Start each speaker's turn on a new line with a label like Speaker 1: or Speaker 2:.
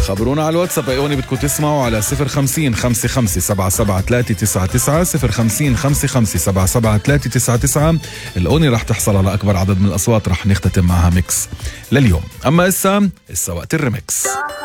Speaker 1: خبرونا على الواتساب ايوني بدكم تسمعوا على 050 55 77 399 050 55 77 399. الأغنية رح تحصل على أكبر عدد من الأصوات، رح نختتم معها ميكس لليوم. أما إسا وقت الريمكس.